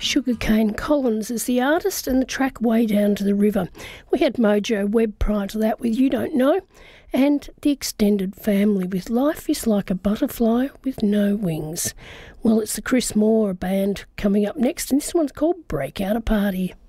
Sugarcane Collins is the artist, and the track Way Down to the River. We had Mojo Webb prior to that with You Don't Know, and The Extended Family with Life is Like a Butterfly with No Wings. Well, it's the Chris Moore band coming up next, and this one's called Break Out a Party.